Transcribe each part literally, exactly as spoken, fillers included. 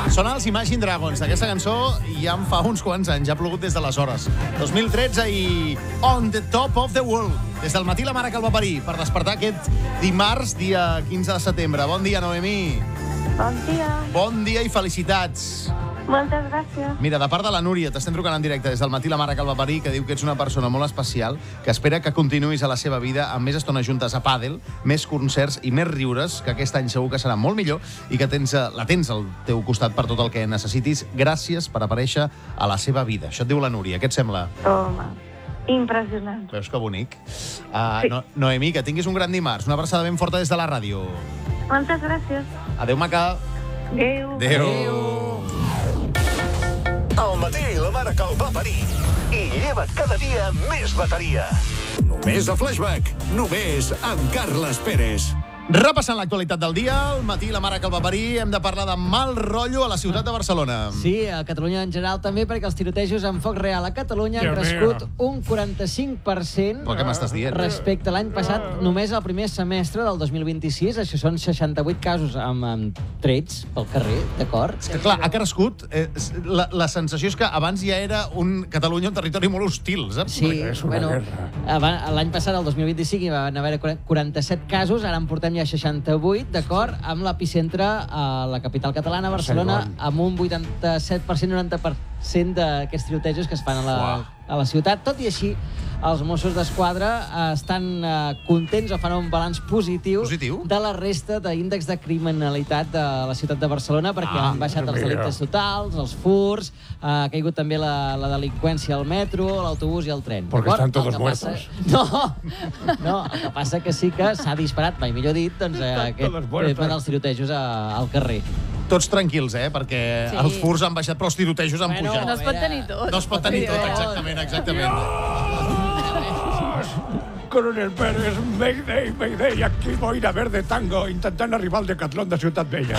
Són els Imagine Dragons. Aquesta cançó ja en fa uns quants anys, ja ha plogut des d'aleshores. dos mil tretze i On the Top of the World. Des del matí la mare que el va parir per despertar aquest dimarts, dia quinze de setembre. Bon dia, Noemí. Bon dia. Bon dia i felicitats. Moltes gràcies. Mira, de part de la Núria, t'estem trucant en directe des del matí la mare que el va parir, que diu que ets una persona molt especial, que espera que continuïs a la seva vida amb més estona juntes a pàdel, més concerts i més riures, que aquest any segur que serà molt millor i que tens, la tens al teu costat per tot el que necessitis. Gràcies per aparèixer a la seva vida. Això et diu la Núria. Què et sembla? Home, impressionant. Veus que bonic? Uh, sí. no, Noemí, que tinguis un gran dimarts. Una abraçada ben forta des de la ràdio. Moltes gràcies. Adéu, maca. Adéu. Adéu. Al matí la mare que el va parir. I lleva't cada dia més bateria. Només a Flashback. Només amb Carles Pérez. Repassant l'actualitat del dia, al matí la mare que el va parir, hem de parlar de mal rotllo a la ciutat de Barcelona. Sí, a Catalunya en general també, perquè els tirotejos en foc real a Catalunya han crescut un quaranta-cinc per cent Però què m'estàs dient? respecte a l'any passat, només al primer semestre del dos mil vint-i-sis. Això són seixanta-vuit casos amb, amb trets pel carrer, d'acord? És que, clar, ha crescut. Eh, la, la sensació és que abans ja era un Catalunya un territori molt hostil, saps? Sí, bueno, l'any passat, el dos mil vint-i-cinc, hi van haver quaranta-set casos, ara en portem ja seixanta-vuit, d'acord, amb l'epicentre a la capital catalana, Barcelona, amb un vuitanta-set per cent, noranta per cent d'aquests tirotejos que es fan a la, a la ciutat. Tot i així, els Mossos d'Esquadra estan contents o fan un balanç positiu, positiu? de la resta d'índex de criminalitat de la ciutat de Barcelona, perquè ah, han baixat els delictes totals, els furs, ha caigut també la, la delinqüència al metro, l'autobús i el tren. Porque están todos muertos. Passa... No, no, el que passa que sí que s'ha disparat, mai millor dit, doncs, aquest tema dels tirotejos a, al carrer. Tots tranquils, eh? Perquè Sí. els furs han baixat, però els tirotejos han Bueno, pujat. No es pot tenir tot. No es pot tenir tot, exactament, exactament. Coronel Pérez, Mayday, Mayday, aquí boira verde tango, intentant arribar al Decatlón de Ciutat Vella.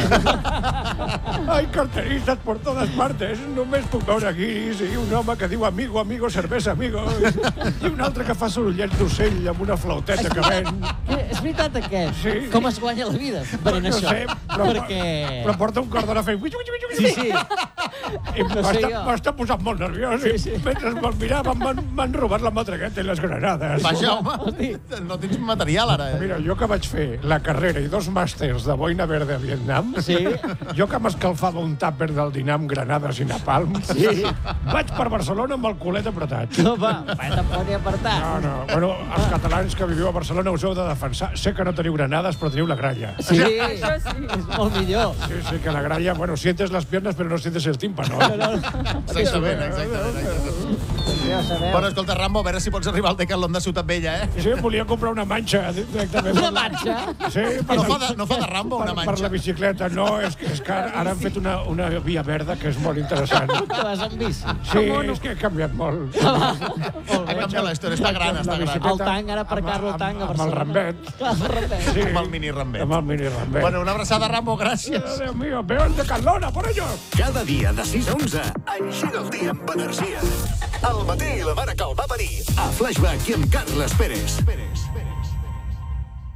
Hay carteristas por todas partes. Només puc veure aquí sí, un home que diu amigo, amigo, cervesa, amigo, i un altre que fa sorollets d'ocell amb una flauteta que ven. Eh, És veritat, aquest? Sí. Com es guanya la vida venent No això? sé, però, Perquè... però porta un cordó a fer... Sí, sí. I No sé m'està jo. m'està posant molt nerviós. Sí, sí. I mentre me'l mirava m'han m'han robat la matraqueta i les granades. Vaja, home, no tens material, ara. Eh? Mira, jo que vaig fer la carrera i dos màsters de boina verda a Vietnam, Sí. jo que m'escalfava un tàper del dinar amb granades i napalm, sí. vaig per Barcelona amb el culet apretat. No, va, va, tampoc n'hi ha apartat. No, no. Bueno, els catalans que viviu a Barcelona us heu de defensar. Sé que no teniu granades, però teniu la gralla. Sí, Això sí. és molt millor. Sí, sí, que la gralla, bueno, sientes las piernas, però no sientes el tímpano. Exactament, exactament. exactament. Ja sabeu. Bueno, escolta, Rambo, a veure si pots arribar al Decathlon de Ciutat Vella, eh? Sí, volia comprar una manxa directament. Una manxa? Sí, No fa de, no fa de Rambo, una per, per la manxa. bicicleta. No, és que, és que ara, ara han fet una, una via verda que és molt interessant. Que vas amb bici. Sí, és que ha canviat molt. Ha canviat la història, està gran, està gran. El tanc, ara aparcar-lo al tanc a Amb el Barcelona. rambet. Clar, el rambet. Sí, Amb el mini rambet. amb el mini rambet. Bueno, una abraçada, Rambo, gràcies. Dios mío, veo el Decathlon, a por ello. Cada dia de sis a onze, engega el dia amb energia. Al matí la mare que el va parir. A Flashback i amb Carles Pérez. Pérez, Pérez.